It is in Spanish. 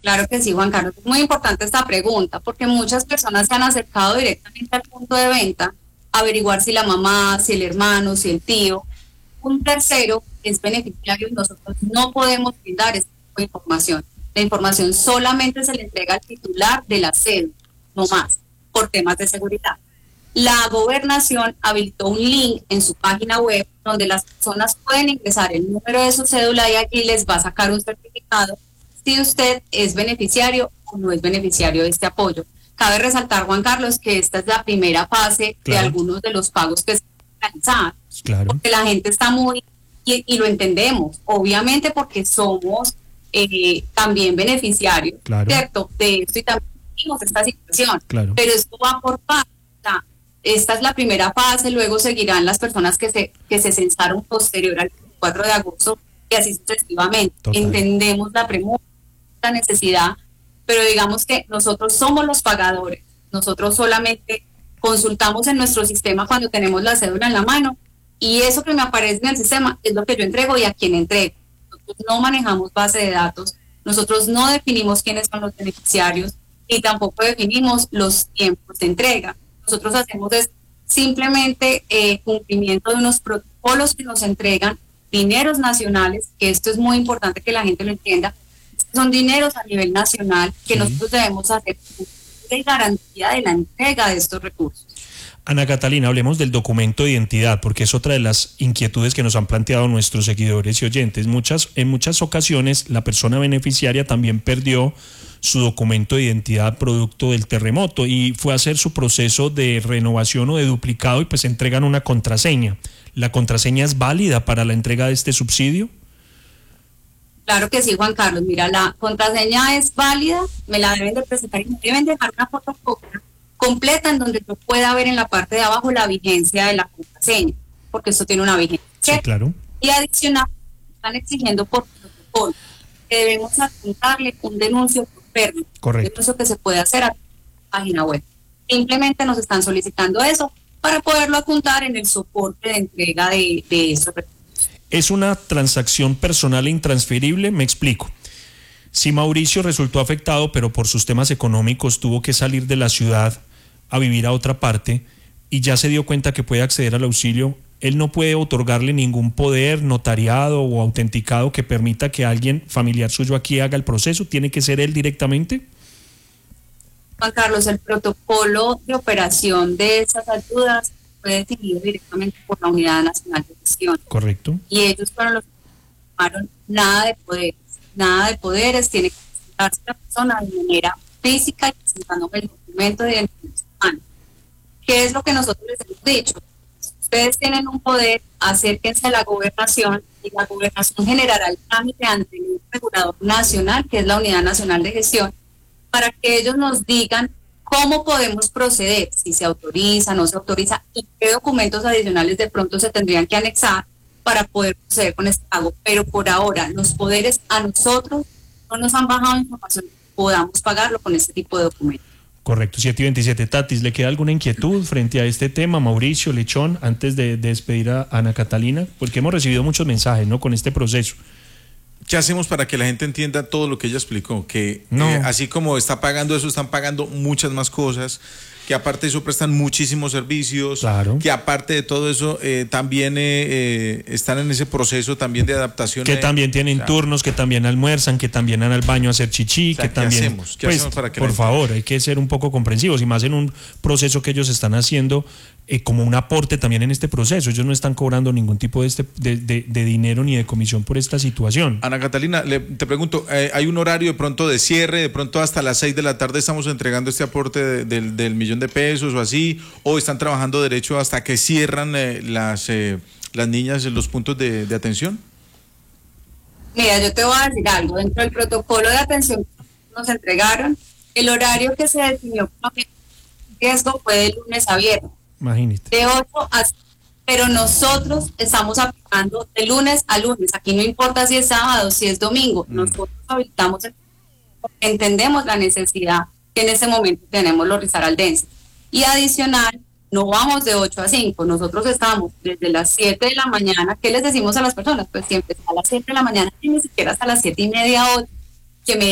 Claro que sí, Juan Carlos. Es muy importante esta pregunta porque muchas personas se han acercado directamente al punto de venta a averiguar si la mamá, si el hermano, si el tío, un tercero es beneficiario y nosotros no podemos brindar esta información. La información solamente se le entrega al titular de la sede, no más, por temas de seguridad. La gobernación habilitó un link en su página web donde las personas pueden ingresar el número de su cédula y aquí les va a sacar un certificado si usted es beneficiario o no es beneficiario de este apoyo. Cabe resaltar, Juan Carlos, que esta es la primera fase de algunos de los pagos que se realizan, porque la gente está muy, y lo entendemos, obviamente porque somos también beneficiarios, ¿cierto? De esto y también vivimos esta situación, pero esto va por partes. Esta es la primera fase, luego seguirán las personas que se censaron posterior al 4 de agosto y así sucesivamente. Entendemos la premura, la necesidad, pero digamos que nosotros somos los pagadores, nosotros solamente consultamos en nuestro sistema cuando tenemos la cédula en la mano y eso que me aparece en el sistema es lo que yo entrego y a quién entrego. Nosotros no manejamos base de datos, nosotros no definimos quiénes son los beneficiarios y tampoco definimos los tiempos de entrega. Nosotros hacemos es simplemente cumplimiento de unos protocolos que nos entregan dineros nacionales, que esto es muy importante que la gente lo entienda, son dineros a nivel nacional que nosotros debemos hacer de garantía de la entrega de estos recursos. Ana Catalina, hablemos del documento de identidad, porque es otra de las inquietudes que nos han planteado nuestros seguidores y oyentes. En muchas ocasiones la persona beneficiaria también perdió su documento de identidad producto del terremoto y fue a hacer su proceso de renovación o de duplicado y pues entregan una contraseña. ¿La contraseña es válida para la entrega de este subsidio? Claro que sí, Juan Carlos. Mira, la contraseña es válida, me la deben de presentar y me deben dejar una fotocopia completa en donde yo pueda ver en la parte de abajo la vigencia de la contraseña, porque esto tiene una vigencia. Sí, claro. Y adicional, están exigiendo por protocolo que debemos adjuntarle un denuncio por pérdida. Correcto. Eso que se puede hacer a la página web. Simplemente nos están solicitando eso para poderlo adjuntar en el soporte de entrega de esos recursos. ¿Es una transacción personal e intransferible? Me explico. Si Mauricio resultó afectado, pero por sus temas económicos tuvo que salir de la ciudad a vivir a otra parte y ya se dio cuenta que puede acceder al auxilio, él no puede otorgarle ningún poder notariado o autenticado que permita que alguien familiar suyo aquí haga el proceso. ¿Tiene que ser él directamente? Juan Carlos, el protocolo de operación de esas ayudas fue definido directamente por la Unidad Nacional de Gestión. Correcto. Y ellos fueron los que tomaron nada de poderes, tiene que presentarse la persona de manera física y presentándome el documento de identificación. ¿Qué es lo que nosotros les hemos dicho? Ustedes tienen un poder, acérquense a la gobernación y la gobernación generará el trámite ante el regulador nacional, que es la Unidad Nacional de Gestión, para que ellos nos digan cómo podemos proceder, si se autoriza, no se autoriza y qué documentos adicionales de pronto se tendrían que anexar para poder proceder con este pago. Pero por ahora, los poderes a nosotros no nos han bajado información, podamos pagarlo con este tipo de documentos. Correcto, 7:27. Tatis, ¿le queda alguna inquietud frente a este tema, Mauricio, Lechón, antes de despedir a Ana Catalina? Porque hemos recibido muchos mensajes, ¿no?, con este proceso. ¿Qué hacemos para que la gente entienda todo lo que ella explicó? Que así como está pagando eso, están pagando muchas más cosas, que aparte de eso prestan muchísimos servicios, claro, que aparte de todo eso también están en ese proceso también de adaptación. Que también tienen turnos, que también almuerzan, que también van al baño a hacer chichi, que también... ¿Qué hacemos para que por favor, hay que ser un poco comprensivos, y más en un proceso que ellos están haciendo como un aporte también en este proceso. Ellos no están cobrando ningún tipo de dinero ni de comisión por esta situación. Ana Catalina, te pregunto, ¿hay un horario de pronto de cierre? ¿De pronto hasta las 6 de la tarde estamos entregando este aporte del $1.000.000 de pesos o así? ¿O están trabajando derecho hasta que cierran las niñas en los puntos de atención? Mira, yo te voy a decir algo. Dentro del protocolo de atención que nos entregaron, el horario que se definió como riesgo fue de lunes a viernes. Imagínate. De 8 a 6, pero nosotros estamos aplicando de lunes a lunes. Aquí no importa si es sábado, si es domingo. Nosotros habilitamos, entendemos la necesidad que en ese momento tenemos los risaraldenses. Y adicional, no vamos de 8 a 5. Nosotros estamos desde las 7 de la mañana. ¿Qué les decimos a las personas? Pues siempre a las 7 de la mañana y ni siquiera hasta las 7:30, 8, que me